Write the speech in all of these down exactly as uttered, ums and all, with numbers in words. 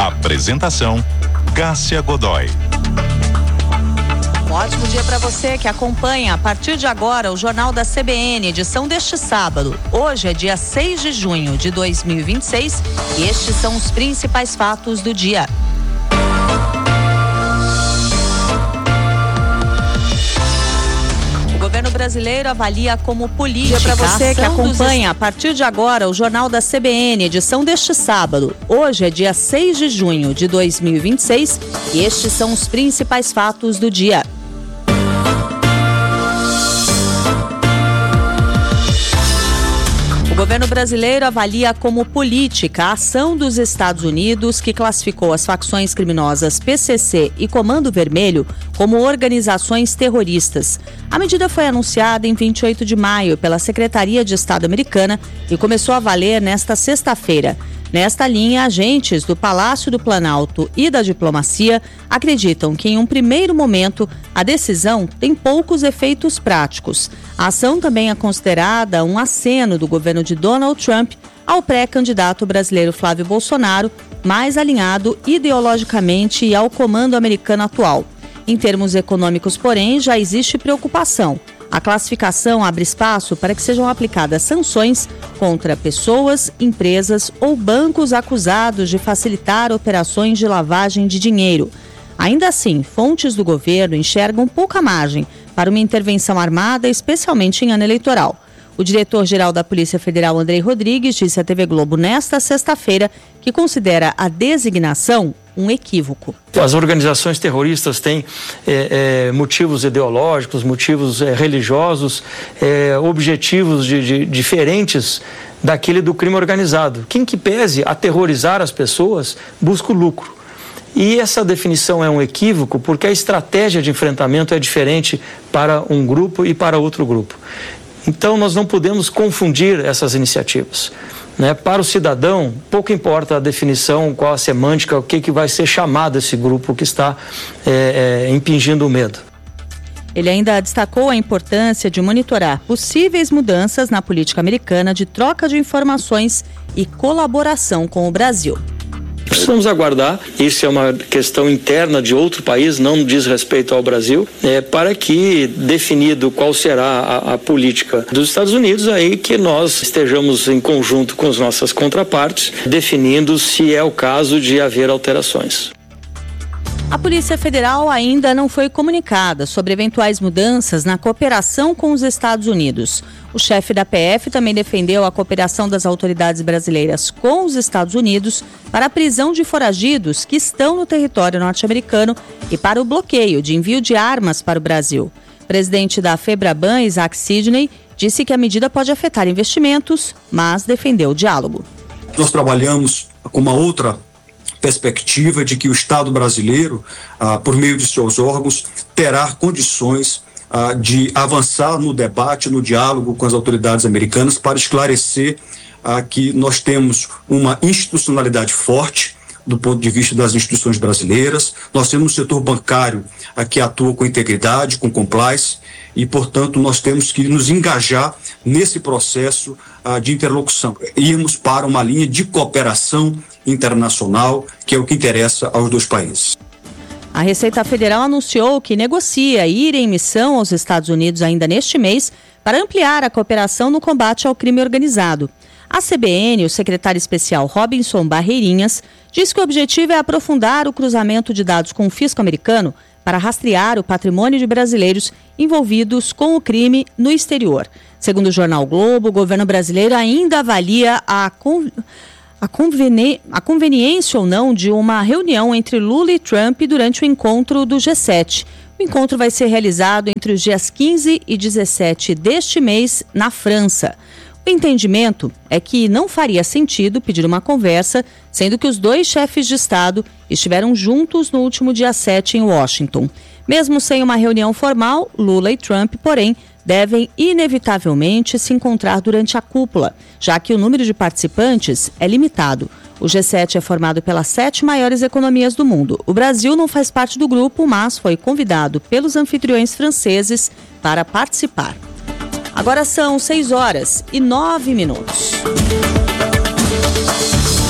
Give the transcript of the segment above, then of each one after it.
Apresentação: Cássia Godoy. Um ótimo dia para você que acompanha a partir de agora o Jornal da C B N, edição deste sábado. Hoje é dia seis de junho de dois mil e vinte e seis e estes são os principais fatos do dia. O governo brasileiro avalia como política para você que acompanha a partir de agora o Jornal da C B N, edição deste sábado. Hoje é dia seis de junho de dois mil e vinte e seis e estes são os principais fatos do dia. O governo brasileiro avalia como política a ação dos Estados Unidos, que classificou as facções criminosas P C C e Comando Vermelho como organizações terroristas. A medida foi anunciada em vinte e oito de maio pela Secretaria de Estado americana e começou a valer nesta sexta-feira. Nesta linha, agentes do Palácio do Planalto e da diplomacia acreditam que, em um primeiro momento, a decisão tem poucos efeitos práticos. A ação também é considerada um aceno do governo de Donald Trump ao pré-candidato brasileiro Flávio Bolsonaro, mais alinhado ideologicamente ao comando americano atual. Em termos econômicos, porém, já existe preocupação. A classificação abre espaço para que sejam aplicadas sanções contra pessoas, empresas ou bancos acusados de facilitar operações de lavagem de dinheiro. Ainda assim, fontes do governo enxergam pouca margem para uma intervenção armada, especialmente em ano eleitoral. O diretor-geral da Polícia Federal, Andrei Rodrigues, disse à T V Globo nesta sexta-feira que considera a designação um equívoco. As organizações terroristas têm é, é, motivos ideológicos, motivos é, religiosos, é, objetivos de, de, diferentes daquele do crime organizado. Quem que pese aterrorizar as pessoas busca o lucro. E essa definição é um equívoco porque a estratégia de enfrentamento é diferente para um grupo e para outro grupo. Então nós não podemos confundir essas iniciativas. Né? Para o cidadão, pouco importa a definição, qual a semântica, o que, que vai ser chamado esse grupo que está é, é, impingindo o medo. Ele ainda destacou a importância de monitorar possíveis mudanças na política americana de troca de informações e colaboração com o Brasil. Precisamos aguardar, isso é uma questão interna de outro país, não diz respeito ao Brasil, é, para que, definido qual será a, a política dos Estados Unidos, aí que nós estejamos em conjunto com as nossas contrapartes, definindo se é o caso de haver alterações. A Polícia Federal ainda não foi comunicada sobre eventuais mudanças na cooperação com os Estados Unidos. O chefe da P F também defendeu a cooperação das autoridades brasileiras com os Estados Unidos para a prisão de foragidos que estão no território norte-americano e para o bloqueio de envio de armas para o Brasil. O presidente da FEBRABAN, Isaac Sidney, disse que a medida pode afetar investimentos, mas defendeu o diálogo. Nós trabalhamos com uma outra perspectiva de que o Estado brasileiro, ah, por meio de seus órgãos, terá condições ah, de avançar no debate, no diálogo com as autoridades americanas para esclarecer ah, que nós temos uma institucionalidade forte do ponto de vista das instituições brasileiras, nós temos um setor bancário ah, que atua com integridade, com compliance e, portanto, nós temos que nos engajar nesse processo ah, de interlocução, irmos para uma linha de cooperação internacional, que é o que interessa aos dois países. A Receita Federal anunciou que negocia ir em missão aos Estados Unidos ainda neste mês para ampliar a cooperação no combate ao crime organizado. A C B N, o secretário especial Robinson Barreirinhas, diz que o objetivo é aprofundar o cruzamento de dados com o fisco americano para rastrear o patrimônio de brasileiros envolvidos com o crime no exterior. Segundo o jornal Globo, o governo brasileiro ainda avalia a, con... a, conveni... a conveniência ou não de uma reunião entre Lula e Trump durante o encontro do G sete. O encontro vai ser realizado entre os dias quinze e dezessete deste mês, na França. O entendimento é que não faria sentido pedir uma conversa, sendo que os dois chefes de Estado estiveram juntos no último dia sete em Washington. Mesmo sem uma reunião formal, Lula e Trump, porém, devem inevitavelmente se encontrar durante a cúpula, já que o número de participantes é limitado. O G sete é formado pelas sete maiores economias do mundo. O Brasil não faz parte do grupo, mas foi convidado pelos anfitriões franceses para participar. Agora são seis horas e nove minutos.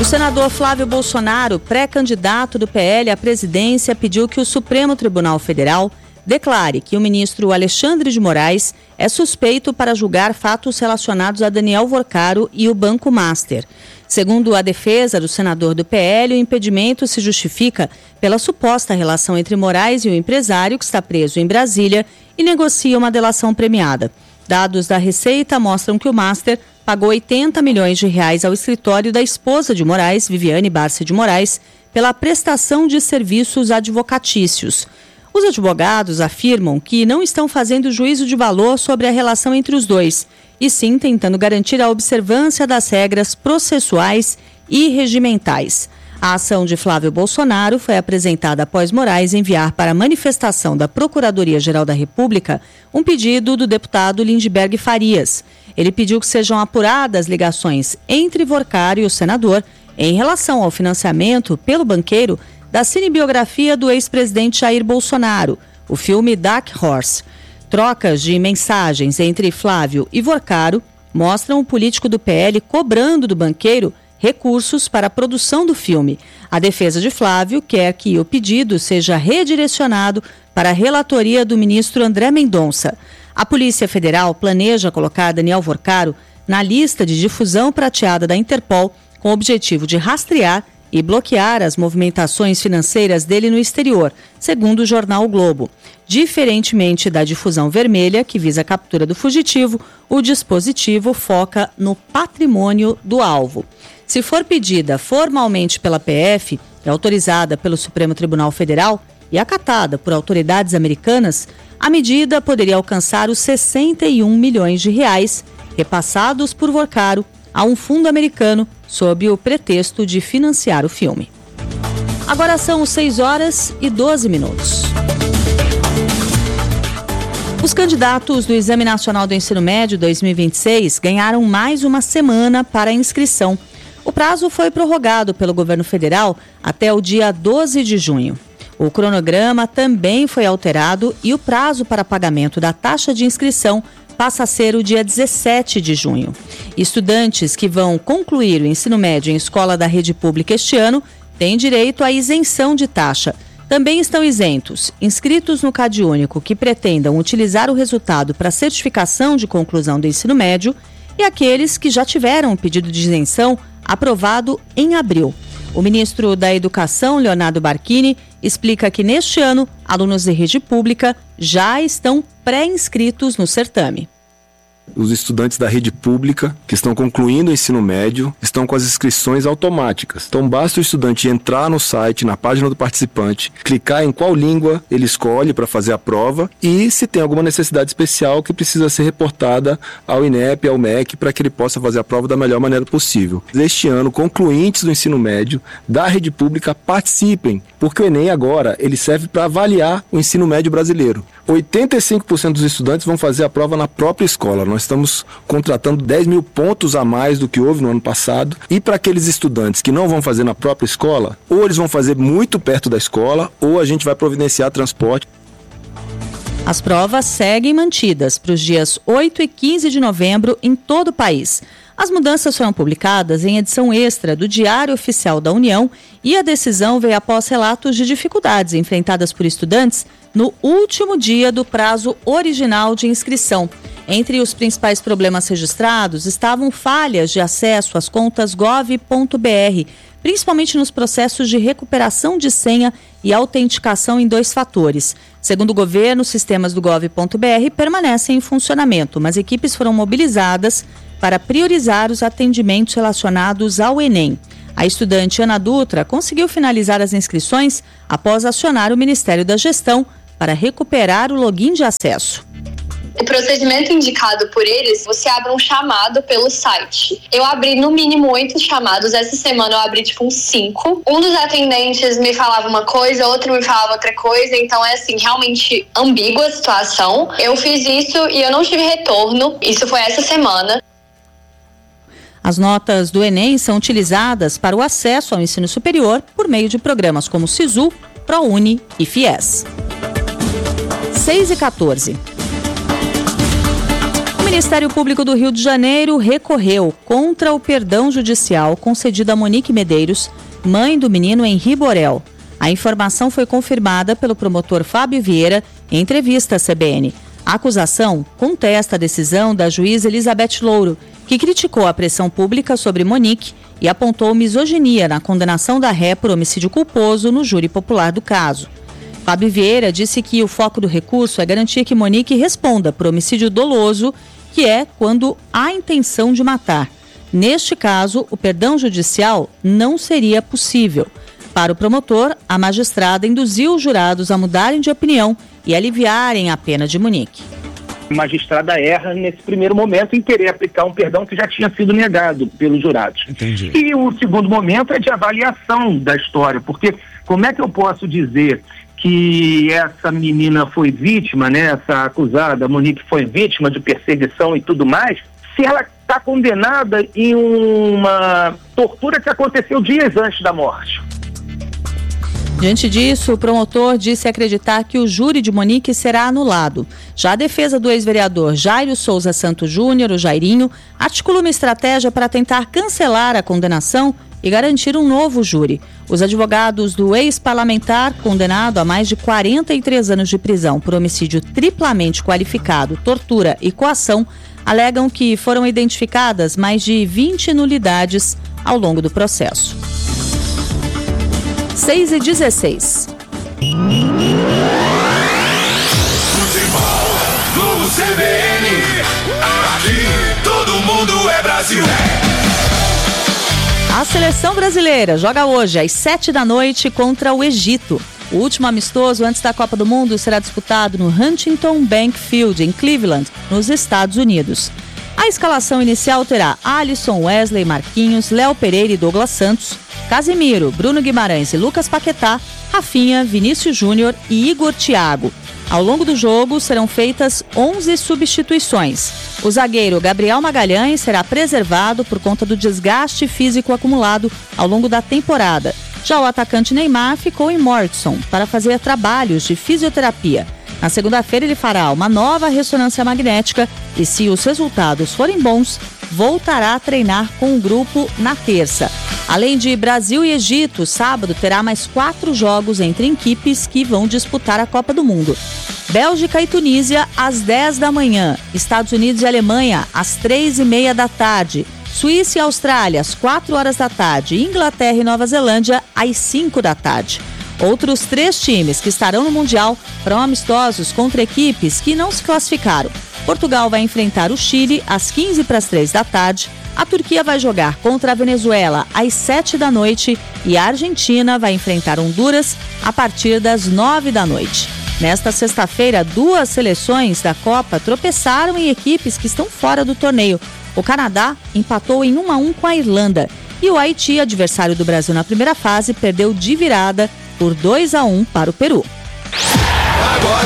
O senador Flávio Bolsonaro, pré-candidato do P L à presidência, pediu que o Supremo Tribunal Federal declare que o ministro Alexandre de Moraes é suspeito para julgar fatos relacionados a Daniel Vorcaro e o Banco Master. Segundo a defesa do senador do P L, o impedimento se justifica pela suposta relação entre Moraes e o empresário que está preso em Brasília e negocia uma delação premiada. Dados da Receita mostram que o Master pagou oitenta milhões de reais ao escritório da esposa de Moraes, Viviane Barça de Moraes, pela prestação de serviços advocatícios. Os advogados afirmam que não estão fazendo juízo de valor sobre a relação entre os dois, e sim tentando garantir a observância das regras processuais e regimentais. A ação de Flávio Bolsonaro foi apresentada após Moraes enviar para a manifestação da Procuradoria-Geral da República um pedido do deputado Lindbergh Farias. Ele pediu que sejam apuradas ligações entre Vorcaro e o senador em relação ao financiamento pelo banqueiro da cinebiografia do ex-presidente Jair Bolsonaro, o filme Dark Horse. Trocas de mensagens entre Flávio e Vorcaro mostram o político do P L cobrando do banqueiro recursos para a produção do filme. A defesa de Flávio quer que o pedido seja redirecionado para a relatoria do ministro André Mendonça. A Polícia Federal planeja colocar Daniel Vorcaro na lista de difusão prateada da Interpol com o objetivo de rastrear e bloquear as movimentações financeiras dele no exterior, segundo o jornal o Globo. Diferentemente da difusão vermelha, que visa a captura do fugitivo, o dispositivo foca no patrimônio do alvo. Se for pedida formalmente pela P F e autorizada pelo Supremo Tribunal Federal e acatada por autoridades americanas, a medida poderia alcançar os sessenta e um milhões de reais repassados por Vorcaro a um fundo americano sob o pretexto de financiar o filme. Agora são seis horas e doze minutos. Os candidatos do Exame Nacional do Ensino Médio dois mil e vinte e seis ganharam mais uma semana para a inscrição. O prazo foi prorrogado pelo governo federal até o dia doze de junho. O cronograma também foi alterado e o prazo para pagamento da taxa de inscrição passa a ser o dia dezessete de junho. Estudantes que vão concluir o ensino médio em escola da rede pública este ano têm direito à isenção de taxa. Também estão isentos inscritos no CadÚnico que pretendam utilizar o resultado para certificação de conclusão do ensino médio e aqueles que já tiveram o pedido de isenção aprovado em abril. O ministro da Educação, Leonardo Barquini, explica que neste ano, alunos de rede pública já estão pré-inscritos no certame. Os estudantes da rede pública que estão concluindo o ensino médio estão com as inscrições automáticas. Então basta o estudante entrar no site, na página do participante, clicar em qual língua ele escolhe para fazer a prova e se tem alguma necessidade especial que precisa ser reportada ao INEP, ao M E C, para que ele possa fazer a prova da melhor maneira possível. Este ano, concluintes do ensino médio da rede pública participem, porque o Enem agora ele serve para avaliar o ensino médio brasileiro. oitenta e cinco por cento dos estudantes vão fazer a prova na própria escola. Nós estamos contratando dez mil pontos a mais do que houve no ano passado. E para aqueles estudantes que não vão fazer na própria escola, ou eles vão fazer muito perto da escola, ou a gente vai providenciar transporte. As provas seguem mantidas para os dias oito e quinze de novembro em todo o país. As mudanças foram publicadas em edição extra do Diário Oficial da União e a decisão veio após relatos de dificuldades enfrentadas por estudantes no último dia do prazo original de inscrição. Entre os principais problemas registrados estavam falhas de acesso às contas gov ponto br, principalmente nos processos de recuperação de senha e autenticação em dois fatores. Segundo o governo, os sistemas do gov ponto br permanecem em funcionamento, mas equipes foram mobilizadas para priorizar os atendimentos relacionados ao Enem. A estudante Ana Dutra conseguiu finalizar as inscrições após acionar o Ministério da Gestão para recuperar o login de acesso. O procedimento indicado por eles, você abre um chamado pelo site. Eu abri no mínimo oito chamados, essa semana eu abri tipo uns cinco. Um dos atendentes me falava uma coisa, outro me falava outra coisa, então é assim, realmente ambígua a situação. Eu fiz isso e eu não tive retorno, isso foi essa semana. As notas do Enem são utilizadas para o acesso ao ensino superior por meio de programas como SISU, ProUni e FIES. seis e quatorze. O Ministério Público do Rio de Janeiro recorreu contra o perdão judicial concedido a Monique Medeiros, mãe do menino Henri Borel. A informação foi confirmada pelo promotor Fábio Vieira em entrevista à C B N. A acusação contesta a decisão da juíza Elizabeth Louro, que criticou a pressão pública sobre Monique e apontou misoginia na condenação da ré por homicídio culposo no júri popular do caso. Fábio Vieira disse que o foco do recurso é garantir que Monique responda por homicídio doloso, que é quando há intenção de matar. Neste caso, o perdão judicial não seria possível. Para o promotor, a magistrada induziu os jurados a mudarem de opinião e aliviarem a pena de Monique. A magistrada erra nesse primeiro momento em querer aplicar um perdão que já tinha sido negado pelos jurados. Entendi. E o segundo momento é de avaliação da história, porque como é que eu posso dizer que essa menina foi vítima, né, essa acusada, Monique, foi vítima de perseguição e tudo mais, se ela está condenada em uma tortura que aconteceu dias antes da morte? Diante disso, o promotor disse acreditar que o júri de Monique será anulado. Já a defesa do ex-vereador Jairo Souza Santos Júnior, o Jairinho, articula uma estratégia para tentar cancelar a condenação e garantir um novo júri. Os advogados do ex-parlamentar, condenado a mais de quarenta e três anos de prisão por homicídio triplamente qualificado, tortura e coação, alegam que foram identificadas mais de vinte nulidades ao longo do processo. seis e dezesseis. Futebol no C B N, aqui todo mundo é Brasil. A seleção brasileira joga hoje às sete da noite contra o Egito. O último amistoso antes da Copa do Mundo será disputado no Huntington Bank Field, em Cleveland, nos Estados Unidos. A escalação inicial terá Alisson, Wesley, Marquinhos, Léo Pereira e Douglas Santos, Casemiro, Bruno Guimarães e Lucas Paquetá, Rafinha, Vinícius Júnior e Igor Thiago. Ao longo do jogo serão feitas onze substituições. O zagueiro Gabriel Magalhães será preservado por conta do desgaste físico acumulado ao longo da temporada. Já o atacante Neymar ficou em Morrison para fazer trabalhos de fisioterapia. Na segunda-feira ele fará uma nova ressonância magnética e, se os resultados forem bons, voltará a treinar com o grupo na terça. Além de Brasil e Egito, sábado terá mais quatro jogos entre equipes que vão disputar a Copa do Mundo. Bélgica e Tunísia às dez da manhã, Estados Unidos e Alemanha às três e meia da tarde, Suíça e Austrália às quatro horas da tarde, Inglaterra e Nova Zelândia às cinco da tarde. Outros três times que estarão no Mundial farão amistosos contra equipes que não se classificaram. Portugal vai enfrentar o Chile às quinze para as três da tarde, a Turquia vai jogar contra a Venezuela às sete da noite e a Argentina vai enfrentar Honduras a partir das nove da noite. Nesta sexta-feira, duas seleções da Copa tropeçaram em equipes que estão fora do torneio. O Canadá empatou em um a um com a Irlanda e o Haiti, adversário do Brasil na primeira fase, perdeu de virada por dois a um para o Peru.